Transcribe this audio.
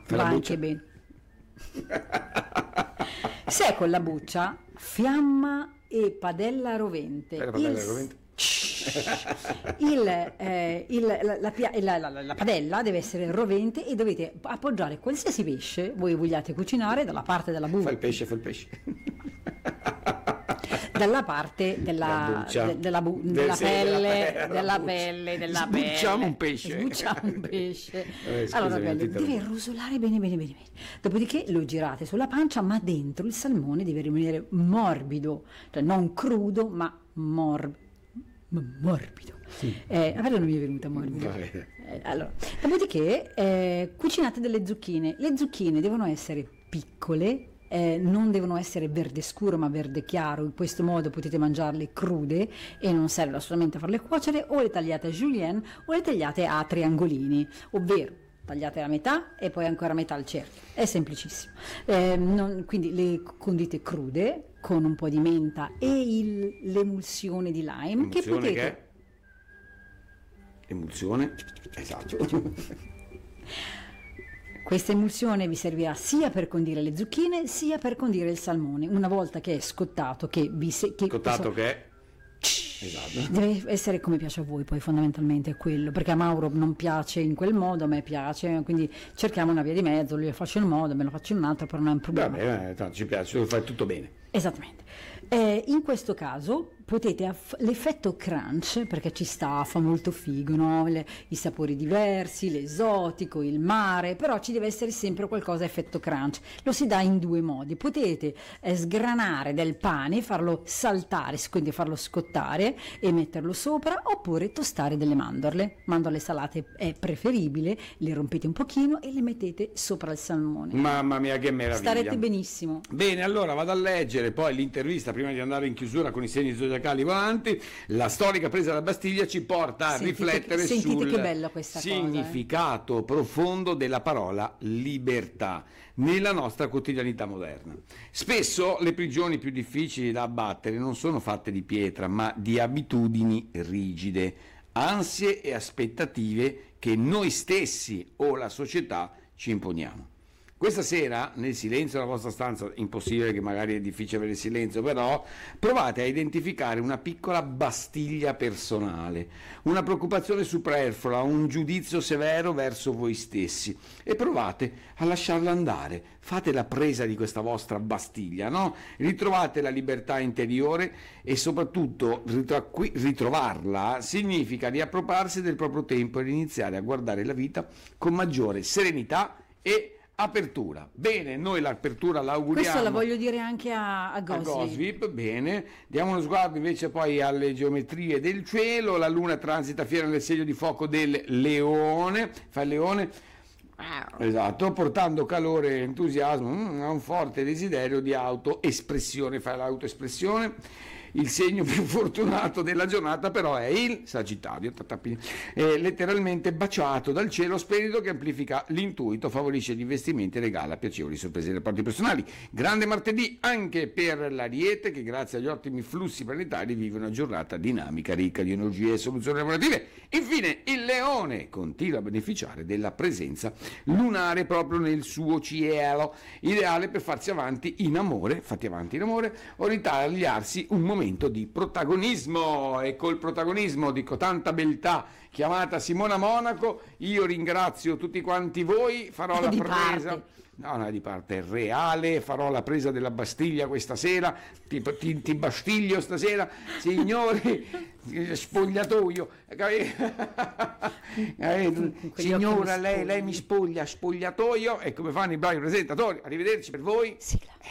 Va anche bene. Se è con la buccia, fiamma e padella rovente. La padella rovente. La padella deve essere rovente e dovete appoggiare qualsiasi pesce voi vogliate cucinare dalla parte della buccia. Fa il pesce. Dalla parte della pelle. Sbucciamo un pesce. Allora, deve rosolare bene. Dopodiché lo girate sulla pancia, ma dentro il salmone deve rimanere morbido, cioè non crudo, ma morbido. Sì. A me non mi è venuta morbido. Allora, dopodiché cucinate delle zucchine. Le zucchine devono essere piccole. Non devono essere verde scuro ma verde chiaro, in questo modo potete mangiarle crude e non serve assolutamente a farle cuocere, o le tagliate a julienne o le tagliate a triangolini, ovvero tagliate a metà e poi ancora a metà al cerchio, è semplicissimo. Quindi le condite crude con un po' di menta e l'emulsione di lime che potete... Emulsione? Esatto. Questa emulsione vi servirà sia per condire le zucchine sia per condire il salmone. Una volta che è scottato, esatto. Deve essere come piace a voi, poi fondamentalmente è quello, perché a Mauro non piace in quel modo, a me piace, quindi cerchiamo una via di mezzo, lui lo faccio in un modo, me lo faccio in un altro, però non è un problema. Vabbè, tanto ci piace, fai tutto bene. Esattamente. In questo caso potete l'effetto crunch, perché ci sta, fa molto figo, no? I sapori diversi, l'esotico, il mare, però ci deve essere sempre qualcosa effetto crunch. Lo si dà in due modi: potete sgranare del pane, farlo saltare, quindi farlo scottare e metterlo sopra, oppure tostare delle mandorle salate è preferibile, le rompete un pochino e le mettete sopra il salmone. Mamma mia, che meraviglia, starete benissimo. Bene, allora vado a leggere poi l'intervista prima di andare in chiusura con i segni zodiacali volanti. La storica presa della Bastiglia ci porta a riflettere sul che bella questa significato profondo della parola libertà nella nostra quotidianità moderna. Spesso le prigioni più difficili da abbattere non sono fatte di pietra, ma di abitudini rigide, ansie e aspettative che noi stessi o la società ci imponiamo. Questa sera, nel silenzio della vostra stanza, impossibile che magari è difficile avere il silenzio, però provate a identificare una piccola Bastiglia personale, una preoccupazione superflua, un giudizio severo verso voi stessi e provate a lasciarla andare. Fate la presa di questa vostra Bastiglia, no? Ritrovate la libertà interiore e soprattutto ritrovarla significa riappropriarsi del proprio tempo ed iniziare a guardare la vita con maggiore serenità e apertura. Bene, noi l'apertura l'auguriamo. Questo la voglio dire anche a Gosvip. Bene, diamo uno sguardo invece poi alle geometrie del cielo. La luna transita fiera nel segno di fuoco del leone, fa il leone, esatto, portando calore e entusiasmo a un forte desiderio di autoespressione, fa l'autoespressione. Il segno più fortunato della giornata però è il Sagittario, letteralmente baciato dal cielo splendido che amplifica l'intuito, favorisce gli investimenti e regala piacevoli sorprese nei rapporti personali. Grande martedì anche per l'Ariete, che grazie agli ottimi flussi planetari vive una giornata dinamica, ricca di energie e soluzioni lavorative. Infine il Leone continua a beneficiare della presenza lunare proprio nel suo cielo, ideale per farsi avanti in amore, o ritagliarsi un momento di protagonismo. E col protagonismo dico tanta beltà chiamata Simona Monaco, io ringrazio tutti quanti voi, farò la presa di parte reale, farò la presa della Bastiglia questa sera, ti bastiglio stasera, signori, spogliatoio, signora lei mi spoglia, spogliatoio, e come fanno i bravi presentatori. Arrivederci per voi. Sigla.